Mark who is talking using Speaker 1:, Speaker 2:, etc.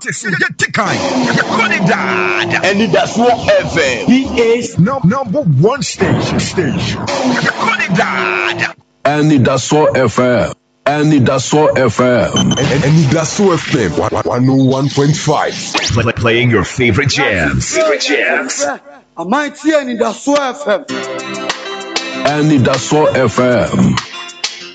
Speaker 1: And that's what FM. He is number one station.
Speaker 2: And that's what FM. And that's what FM.
Speaker 1: And that's what FM 101.5.
Speaker 3: Playing your favorite jams.
Speaker 4: I might see any that's what FM.
Speaker 2: And that's what FM.